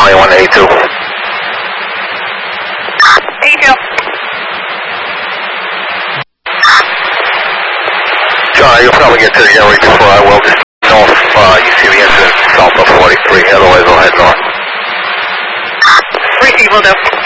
2182. 82. John, you'll probably get to the area before I will. Just north, you see the incident south of 43, otherwise I'll head north. 3 people, though.